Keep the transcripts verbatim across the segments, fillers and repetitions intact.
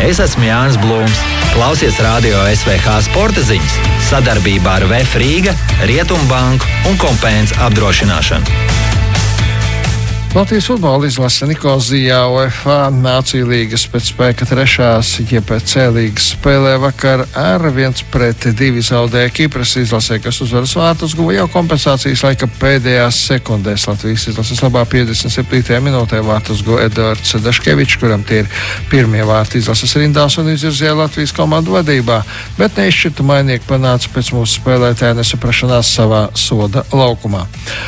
Es esmu Jānis Blūms. Klausies Radio S V H sporta ziņas sadarbībā ar V F Rīga, Rietumbanku un Kompēns apdrošināšanu. Latvijas futbola izlase Nikozijā UEFA Nāciju līgas pēc spēka trešās jeb C līgas spēlē vakar ar viens pret divi zaudēja Kipras izlasē, kas uzvaras vārtus guva jau kompensācijas laika pēdējās sekundēs. Latvijas izlases labā piecdesmit septītajā minūtē vārtus guva Edvards Daškevičs, kuram tie ir pirmie vārti izlases rindās un izvirzīja Latvijas komandu vadībā, bet neizšķirtu mainieku panāca pēc mūsu spēlētāja nesaprašanās savā soda laukumā.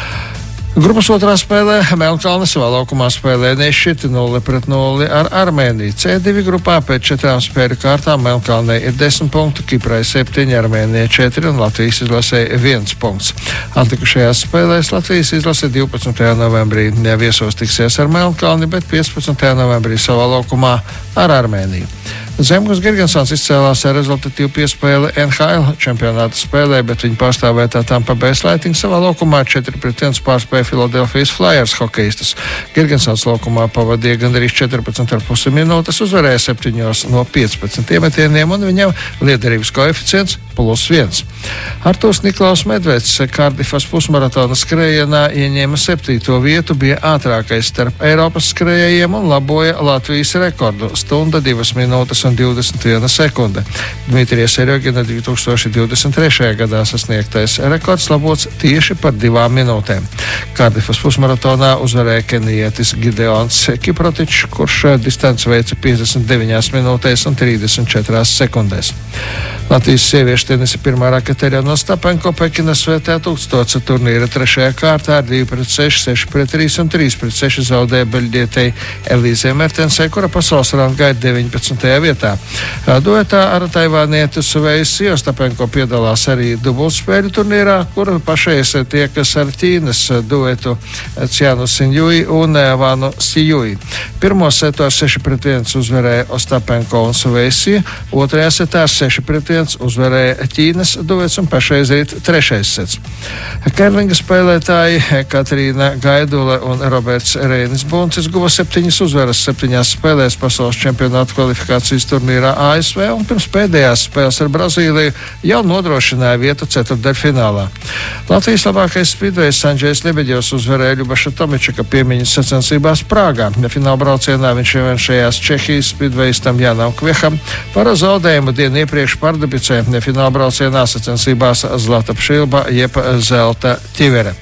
Grupas otrā spēlē Melnkalne savā laukumā spēlē nešķirti nulle pret nulli ar Armēniju. C divi grupā pēc četrām spēļu kārtām Melnkalnei ir desmit punktu, Kiprai septiņi, Armēnijai četri un Latvijas izlasē viens punkts. Atlikušajās spēlēs Latvijas izlase divpadsmitajā novembrī viesos tiksies ar Melnkalni, bet piecpadsmitajā novembrī savā laukumā ar Armēniju. Zemgus Girgensons izcēlās ar rezultatīvu piespēli N H L čempionāta spēlē, bet viņa pārstāvētā Tampa Bay Lightning savā laukumā četri pret viens pārspēja Philadelphia Flyers hokeistus. Girgensons laukumā pavadīja gandrīz četrpadsmit ar pusi minūtes, uzvarēja septiņos no piecpadsmit iemetieniem un viņam liederības koeficients plus viens. Artūrs Niklaus Medveds Kardifas pusmaratona skrējienā ieņēma septīto vietu, bija ātrākais starp Eiropas skrējējiem un laboja Latvijas rekordu – stunda divas minūtes un divdesmit viena sekunde. Dmitrija Serjogina divi tūkstoši divdesmit trešajā gadā sasniegtais rekords labots tieši par divām minūtēm. Kardifas pusmaratonā uzvarēja kenijietis Gideons Kiprotičs, kurš distanci veica piecdesmit deviņās minūtēs un trīsdesmit četrās sekundēs. Latvijas sieviešu tenisa pirmā rakete Eļona Ostapenko Pekinas V T tūkstoša turnīra trešajā kārtā ar divi pret seši, seši pret trīs un trīs pret seši zaudēja beļģietei Elīzei Mertensei, kura pasaules rangā ir deviņpadsmitajā vietā. Duetā ar taivānietu Suveisi Ostapenko piedalās arī dubultspēļu turnīrā, kur pašais tiekas ar Ķīnas duetu Cianu Sinjui un Vanu Sijui. Pirmo setu ar seši pret viens uzvarēja Ostapenko un Suveisi, otrajā setā ar seši pret viens uzvarēja Ķīnas duets un pašreiz ir trešais sets. Kerlinga spēlētāji Katrīna Gaidule un Roberts Reinis Buncis guva septiņas uzvaras septiņās spēlēs pasaules čempionāta kvalifikācijas turnīrā A S V un pirms pēdējās spēles ar Brazīliju jau nodrošināja vietu ceturtdaļfinālā. Latvijas labākais spīdvejs Andžejs Ļebeģevs uzvarēja Ļubaša Tomičaka piemiņas sacensībās Prāgā. Fināla braucienā viņš ievenšējās Čehijas spīdvejistam Jānam Kveham par zaudējumu dienu iepriekš Pardubicē. Fināla braucienā sacensībās Zlata Pšilba jeb Zelta Ķivere.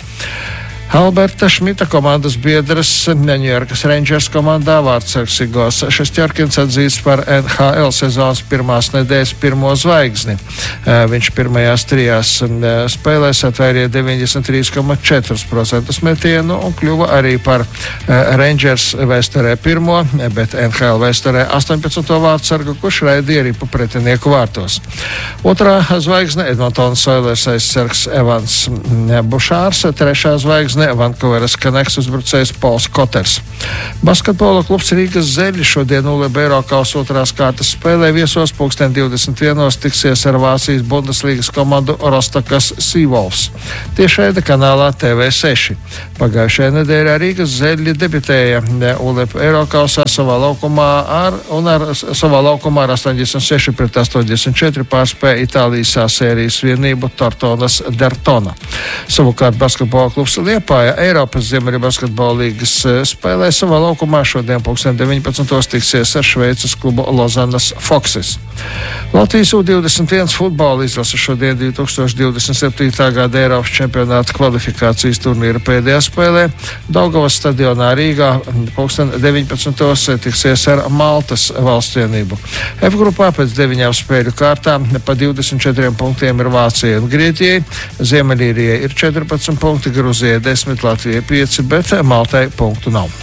Alberta Šmita komandas biedrs Ņujorkas Rangers komandā vārdsargs Igors Šestjorkins atzīts par N H L sezonas pirmās nedēļas pirmo zvaigzni. Viņš pirmajās trijās spēlēs atvairīja deviņdesmit trīs komats četri procenti metienu un kļuva arī par Rangers vēsturē pirmo, bet N H L vēsturē astoņpadsmito vārdsargu, kurš raidīja ripu pretinieku vārtos. Otrā zvaigzne Edmontonas Oilers aizsargs Evans Bušārs, trešā zvaigzne Vankūveras Canucks uzbrucējs Pols Koters. Basketbola klubs Rīgas Zeļi šodien U L B Eirokaus otrās kārtas spēlē viesos pulksten divdesmit vienos tiksies ar Vācijas Bundeslīgas komandu Rostokas Seawolves. Tiešraide kanālā T V seši. Pagājušajā nedēļā Rīgas Zeļi debitēja U L B Eirokausā savā laukumā ar, un ar savā laukumā ar astoņdesmit seši pret astoņdesmit četri pārspēja Itālijas A sērijas vienību Tortonas Dertona. Savukārt basketbola klubs Liepa Eiropas Ziemeļu basketbola līgas spēlē savā laukumā šodien pulksten deviņpadsmitos tiksies ar Šveices klubu Lozanas Foxes. Latvijas U divdesmit viens futbola izlase šodien divi tūkstoši divdesmit septītā gada Eiropas čempionāta kvalifikācijas turnīra pēdējā spēlē Daugavas stadionā Rīgā pulksten deviņpadsmitos tiksies ar Maltas valstsvienību. F grupā pēc deviņām spēļu kārtām pa divdesmit četriem punktiem ir Vācijai un Grieķijai, Ziemeļīrijai ir četrpadsmit punkti, Gruzijai desmit, Latvijai pieci, bet Maltai punktu nav.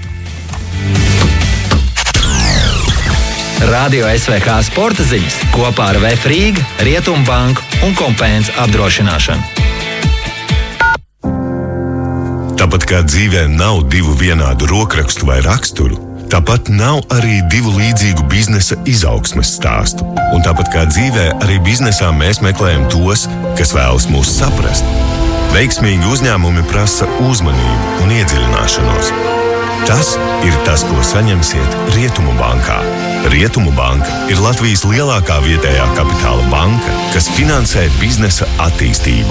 Radio S V H sporta ziņas kopā ar V F Rīga, Rietumbanku un Kompēns apdrošināšanu. Tāpat kā dzīvē nav divu vienādu rokrakstu vai raksturu, tāpat nav arī divu līdzīgu biznesa izaugsmes stāstu. Un tāpat kā dzīvē, arī biznesā mēs meklējam tos, kas vēlas mūs saprast. Veiksmīgi uzņēmumi prasa uzmanību un iedziļināšanos. Tas ir tas, ko saņemsiet Rietumu bankā. Rietumu banka ir Latvijas lielākā vietējā kapitāla banka, kas finansē biznesa attīstību.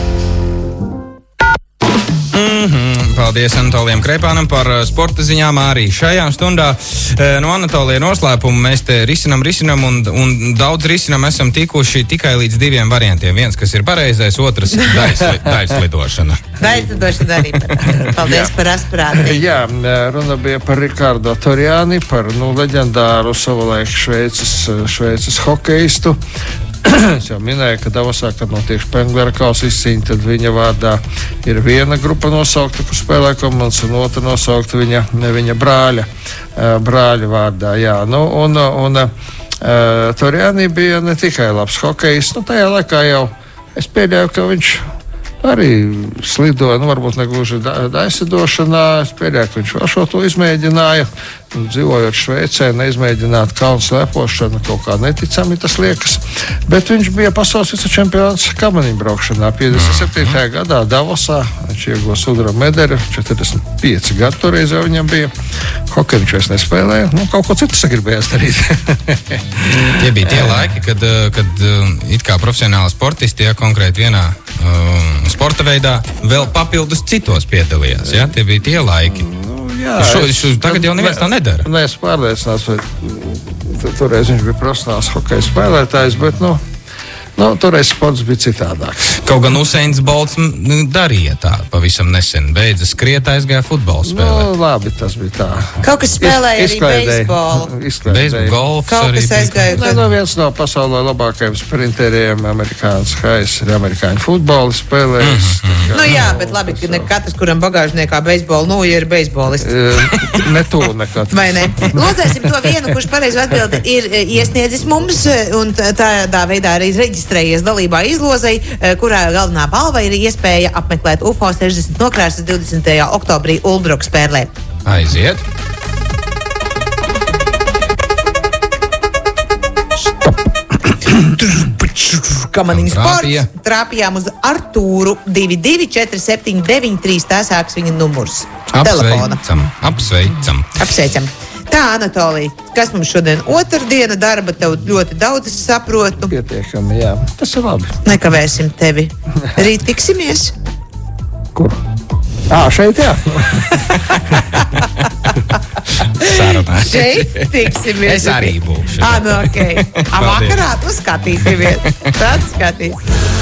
Mm-hmm. Paldies Anatolijam Kreipānam par sporta ziņām arī šajā stundā. No Anatolija noslēpuma mēs te risinam, risinam un, un daudz risinam esam tikuši tikai līdz diviem variantiem. Viens, kas ir pareizais, otrs daļslidošana. Daļslidošana arī. Paldies par asprāti. Jā, runa bija par Ricardo Torriani, par nu, leģendāru savulaik Šveices, Šveices hokeistu. Es jau minēju, ka Davosā, kad notiek Špenglera kausa izcīņa, tad viņa vārdā ir viena grupa nosaukta, kur spēlē komandas, un otra nosaukta viņa, viņa brāļa, brāļa vārdā. Jā. Nu, un, un uh, Torriani bija ne tikai labs hokejs, nu tajā laikā jau es pieļauju, ka viņš arī slidoja, nu varbūt negluži daļslidošanā. Es pieļauju, ka viņš vēl šo to izmēģināja. Dzīvojot Šveicē, neizmēģināt kalnu slēpošanu, kaut kā neticami tas liekas. Bet viņš bija pasaules vicečempions kamaņu braukšanā piecdesmit septītajā gadā Davosā. Viņš ieguva sudraba medaļu, četrdesmit pieci gadi toreiz jau viņam bija. Hokeju viņš vairs nespēlēja, nu kaut ko citu sagribējās darīt. Tie bija tie laiki, kad, kad it kā profesionāli sportisti, ja konkrēti vienā um, sporta veidā, vēl papildus citos piedalījās. Ja? Tie bija tie laiki. Jā, šo, šo, tagad jau neviens tā nedara. Nē, es pārliecināts, vai toreiz viņš bija profesionāls hokeja spēlētājs, bet, nu, nu toreiz sports bija citādāks. Kaut gan Usains Bolts darīja tā pavisam nesen. Beidza skriet, aizgāja futbolu spēlēt. Nu, labi, tas bija tā. Kaut kas spēlēja arī beisbolu. Beisbolu, golfs Kaut arī kas aizgāja. Nē, no viens no pasaulē labākajiem sprinteriem, amerikāns Hais, ir amerikāņu futbolu spēlējis. Mm-hmm. Nu jā, bet labi, ka ne katrs, kuram bagāžniekā beisbolu, nu, ja ir beisbolists. Ne tu nekad. Vai ne? Lūdzēsim to vienu, kurš pareizi atbildi ir iesniedzis mums, un tādā veidā arī reģistrējies dalībā izlozei, kurā galvenā balva ir iespēja apmeklēt U F O sešdesmit nokrāsas divdesmitajā oktobrī Uldbroks Pērlē. Aiziet. Kamaniņu sports. Trāpījām uz Artūru divi divi četri septiņi deviņi trīs. Tā sāks viņa numurs. Telefona. Apsveicam, apsveicam. Apsveicam. Tā, Anatolija, kas mums šodien otrdiena darba, tev ļoti daudz es saprotu. Pietiekami, jā. Tas ir labi. Nekavēsim tevi. Rīt tiksimies. Kur? Ā, šeit, jā. Sarunā. Šeit tiksimies. Es arī būšu. Ā, nu, ok. A, vakarā tu skatīsimies. Tad skatīs.